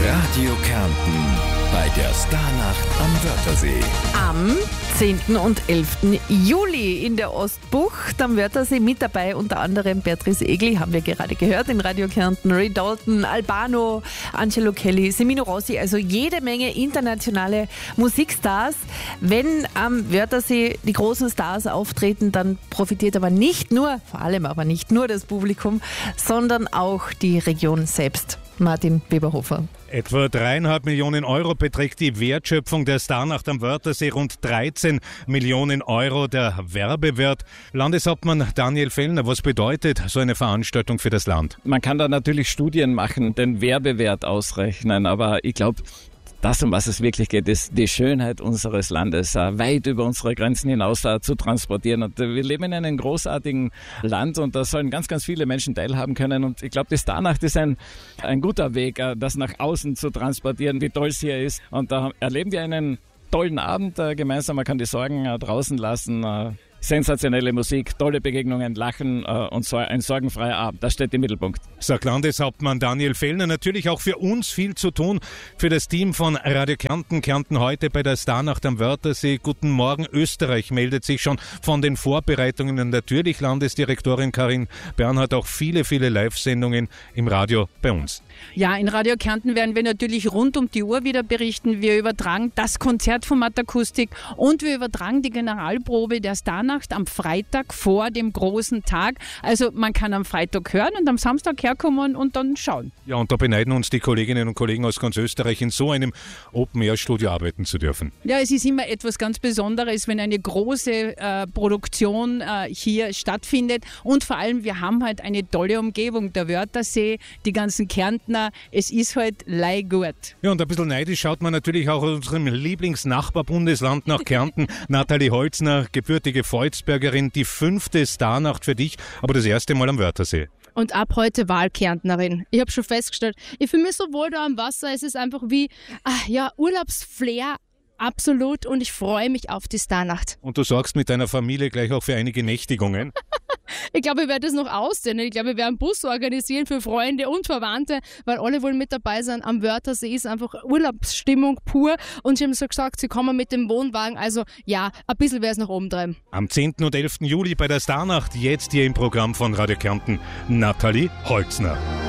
Radio Kärnten bei der Starnacht am Wörthersee. Am 10. und 11. Juli in der Ostbucht am Wörthersee mit dabei, unter anderem Beatrice Egli, haben wir gerade gehört, in Radio Kärnten, Ray Dalton, Albano, Angelo Kelly, Semino Rossi, also jede Menge internationale Musikstars. Wenn am Wörthersee die großen Stars auftreten, dann profitiert aber nicht nur, vor allem aber nicht nur das Publikum, sondern auch die Region selbst. Martin Weberhofer. Etwa 3,5 Millionen Euro beträgt die Wertschöpfung der Starnacht am Wörthersee, rund 13 Millionen Euro der Werbewert. Landeshauptmann Daniel Fellner, was bedeutet so eine Veranstaltung für das Land? Man kann da natürlich Studien machen, den Werbewert ausrechnen, aber ich glaube, das, um was es wirklich geht, ist die Schönheit unseres Landes weit über unsere Grenzen hinaus zu transportieren. Und wir leben in einem großartigen Land und da sollen ganz, ganz viele Menschen teilhaben können. Und ich glaube, die Starnacht ist ein guter Weg, das nach außen zu transportieren, wie toll es hier ist. Und da erleben wir einen tollen Abend gemeinsam. Man kann die Sorgen draußen lassen. Sensationelle Musik, tolle Begegnungen, Lachen und so ein sorgenfreier Abend. Das steht im Mittelpunkt. Sagt Landeshauptmann Daniel Fellner. Natürlich auch für uns viel zu tun, für das Team von Radio Kärnten. Kärnten heute bei der Starnacht am Wörthersee. Guten Morgen. Österreich meldet sich schon von den Vorbereitungen. Und natürlich Landesdirektorin Karin Bernhardt, auch viele, viele Live-Sendungen im Radio bei uns. Ja, in Radio Kärnten werden wir natürlich rund um die Uhr wieder berichten. Wir übertragen das Konzert von Matakustik und wir übertragen die Generalprobe der Starnacht am Freitag vor dem großen Tag. Also man kann am Freitag hören und am Samstag herkommen und dann schauen. Ja, und da beneiden uns die Kolleginnen und Kollegen aus ganz Österreich, in so einem Open-Air-Studio arbeiten zu dürfen. Ja, es ist immer etwas ganz Besonderes, wenn eine große Produktion hier stattfindet. Und vor allem, wir haben halt eine tolle Umgebung. Der Wörthersee, die ganzen Kärntner, es ist halt gut. Ja, und ein bisschen neidisch schaut man natürlich auch aus unserem Lieblingsnachbarbundesland nach Kärnten. Nathalie Holzner, gebürtige Volzbergerin, die 5. Starnacht für dich, aber das erste Mal am Wörthersee. Und ab heute Wahlkärntnerin. Ich habe schon festgestellt, ich fühle mich so wohl da am Wasser. Es ist einfach wie Urlaubsflair. Absolut, und ich freue mich auf die Starnacht. Und du sorgst mit deiner Familie gleich auch für einige Nächtigungen? Ich glaube, ich werde das noch ausdehnen. Ich glaube, wir werden einen Bus organisieren für Freunde und Verwandte, weil alle wollen mit dabei sein. Am Wörthersee ist einfach Urlaubsstimmung pur. Und sie haben so gesagt, sie kommen mit dem Wohnwagen. Also ja, ein bisschen wäre es nach oben treiben. Am 10. und 11. Juli bei der Starnacht, jetzt hier im Programm von Radio Kärnten, Nathalie Holzner.